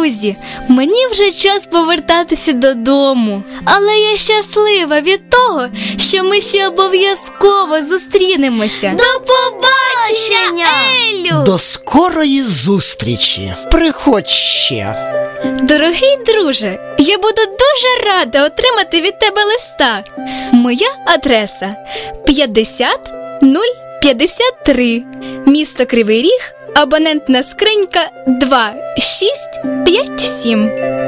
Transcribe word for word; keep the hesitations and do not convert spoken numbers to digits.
друзі, мені вже час повертатися додому. Але я щаслива від того, що ми ще обов'язково зустрінемося. До побачення, Еллю! До скорої зустрічі. Приходь ще. Дорогий друже, я буду дуже рада отримати від тебе листа. Моя адреса п'ятдесят нуль п'ятдесят три, місто Кривий Ріг, абонентна скринька два шість п'ять сім.